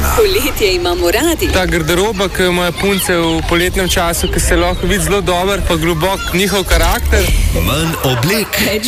Poletje imamo radi. Ta garderoba, ki jo imajo punce v poletnem času, ki se lahko vidi zelo dober, pa globok njihov karakter. Manj oblek. Več